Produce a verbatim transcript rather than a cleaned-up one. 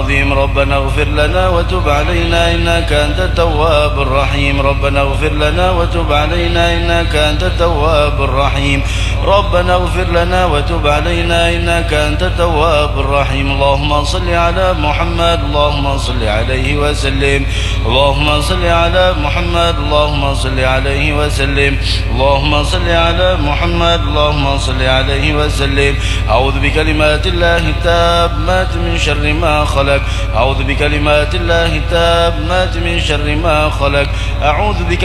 العظيم. ربنا اغفر لنا وتب علينا إنك أنت التواب الرحيم. ربنا اغفر لنا وتب علينا إنك أنت التواب الرحيم. ربنا اغفر لنا وتب علينا إنك أنت التواب الرحيم. اللهم صل على محمد اللهم صل عليه وسلم. اللهم صل على محمد اللهم صل عليه وسلم. اللهم صل على محمد اللهم صل عليه وسلم. أعوذ بكلمات الله التامات من شر ما خلق. أعوذ بكلمات الله التامات من شر ما خلق. أعوذ بك